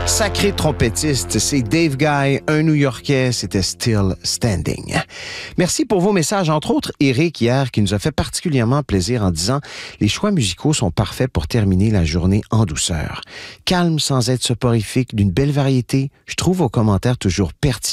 Sacré trompettiste, c'est Dave Guy, un New-Yorkais, c'était Still Standing. Merci pour vos messages, entre autres Eric hier, qui nous a fait particulièrement plaisir en disant « Les choix musicaux sont parfaits pour terminer la journée en douceur. Calme sans être soporifique, d'une belle variété, je trouve vos commentaires toujours pertinents.